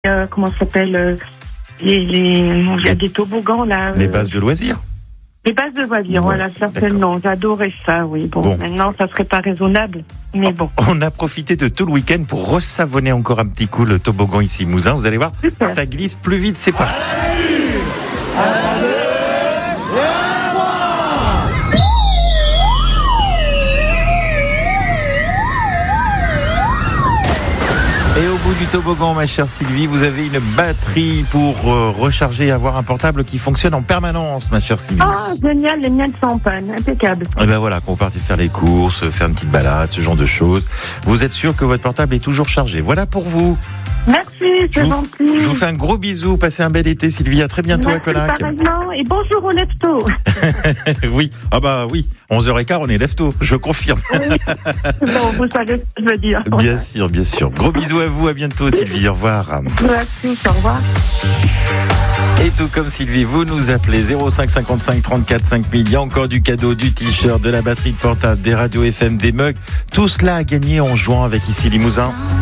comment ça s'appelle il y a des toboggans là. Les bases de loisirs. Les bases de loisirs, Ouais, voilà, certainement. J'adorais ça, oui. Bon, maintenant, ça serait pas raisonnable, mais bon. On a profité de tout le week-end pour ressavonner encore un petit coup le toboggan ici, Mouzin. Vous allez voir, Super. ça glisse plus vite, c'est parti. Et au bout du toboggan, ma chère Sylvie, vous avez une batterie pour recharger et avoir un portable qui fonctionne en permanence, ma chère Sylvie. Ah, génial, les miennes sont en panne, impeccable. Et ben voilà, quand vous partez faire les courses, faire une petite balade, ce genre de choses, vous êtes sûr que votre portable est toujours chargé. Voilà pour vous. Merci, c'est gentil. Je vous fais un gros bisou. Passez un bel été, Sylvie. À très bientôt à Cognac. Pareillement, et bonjour aux leftos. Oui, ah bah oui, 11h15, on est lefto, je confirme. Oui. Bon, vous savez ce que je veux dire. Bien sûr, bien sûr. Gros bisous à vous, à bientôt Sylvie, au revoir. Merci, au revoir. Et tout comme Sylvie, vous nous appelez 05 55 34 5000. Il y a encore du cadeau, du t-shirt, de la batterie de portable, des radios FM, des mugs. Tout cela à gagner en jouant avec ici Limousin.